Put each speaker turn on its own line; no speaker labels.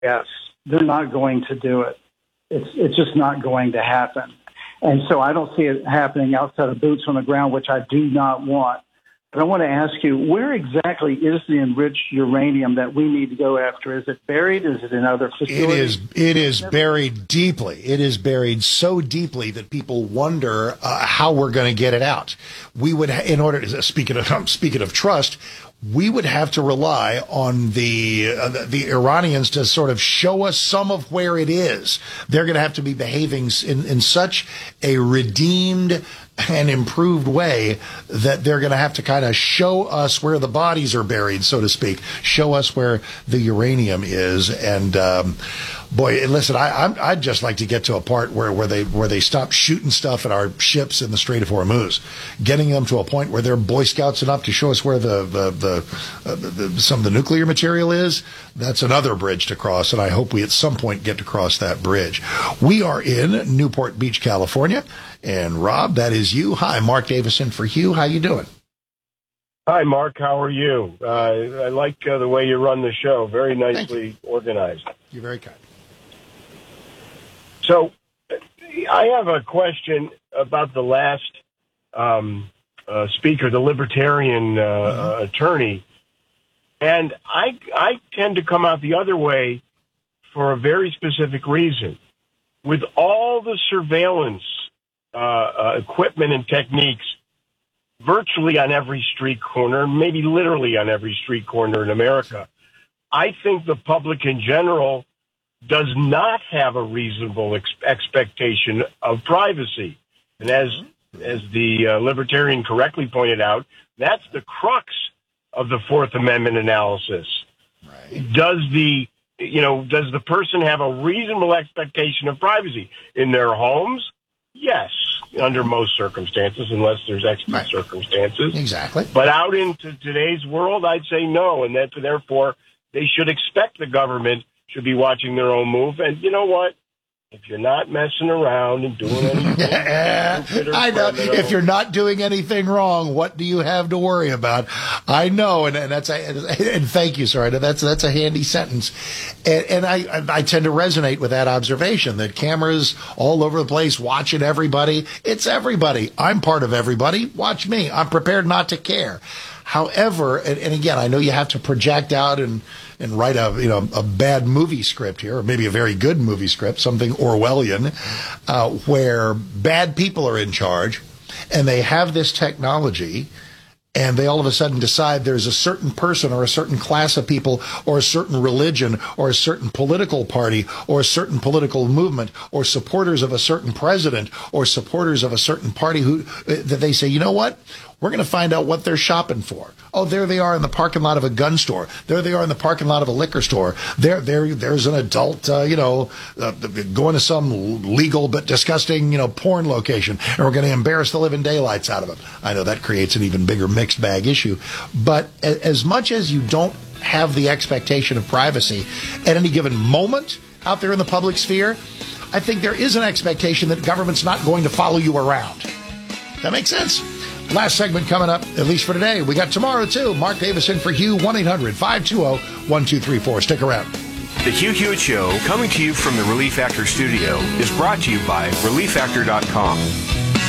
Yes, they're not going to do it. It's just not going to happen. And so I don't see it happening outside of boots on the ground, which I do not want. But I want to ask you, where exactly is the enriched uranium that we need to go after? Is it buried? Is it in other facilities?
It is buried deeply. It is buried so deeply that people wonder how we're going to get it out. We would, in order to speaking of trust, we would have to rely on the Iranians to sort of show us some of where it is. They're going to have to be behaving in such a redeemed and improved way that they're going to have to kind of show us where the bodies are buried, so to speak, show us where the uranium is. And boy, listen, I'd just like to get to a part where they stop shooting stuff at our ships in the Strait of Hormuz, getting them to a point where they're Boy Scouts enough to show us where some of the nuclear material is. That's another bridge to cross, and I hope we at some point get to cross that bridge. We are in Newport Beach, California. And Rob, that is you. Hi, Mark Davison for Hugh. How you doing?
Hi, Mark. How are you? I like the way you run the show. Very nicely organized.
You're very kind.
So I have a question about the last speaker, the libertarian attorney. And I tend to come out the other way for a very specific reason. With all the surveillance equipment and techniques virtually on every street corner, maybe literally on every street corner in America, I think the public in general does not have a reasonable expectation of privacy. And as the libertarian correctly pointed out, that's the crux of the Fourth Amendment analysis. Right. Does the person have a reasonable expectation of privacy in their homes? Yes, under most circumstances, unless there's extra circumstances.
Exactly.
But out into today's world, I'd say no, and that therefore they should expect the government should be watching their own move. And you know what? If you're not messing around and doing anything,
I know. If you're not doing anything wrong, what do you have to worry about? I know, and thank you, sir. That's a handy sentence, and I tend to resonate with that observation that cameras all over the place watching everybody. It's everybody. I'm part of everybody. Watch me. I'm prepared not to care. However, and again, I know you have to project out and write a bad movie script here, or maybe a very good movie script, something Orwellian, where bad people are in charge and they have this technology and they all of a sudden decide there's a certain person or a certain class of people or a certain religion or a certain political party or a certain political movement or supporters of a certain president or supporters of a certain party that they say, you know what? We're going to find out what they're shopping for. Oh, there they are in the parking lot of a gun store. There they are in the parking lot of a liquor store. There's an adult, going to some legal but disgusting, porn location, and we're going to embarrass the living daylights out of them. I know that creates an even bigger mixed bag issue. But as much as you don't have the expectation of privacy at any given moment out there in the public sphere, I think there is an expectation that government's not going to follow you around. That makes sense? Last segment coming up, at least for today. We got tomorrow, too. Mark Davison for Hugh, 1-800-520-1234. Stick around.
The Hugh Hewitt Show, coming to you from the Relief Factor studio, is brought to you by ReliefFactor.com.